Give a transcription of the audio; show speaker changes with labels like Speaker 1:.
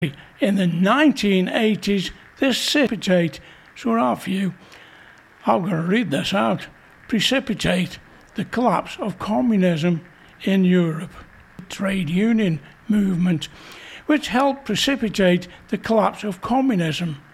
Speaker 1: In the 1980s, this so after you, I'm going to read this out, precipitate the collapse of communism in Europe. Trade union movement, which helped precipitate the collapse of communism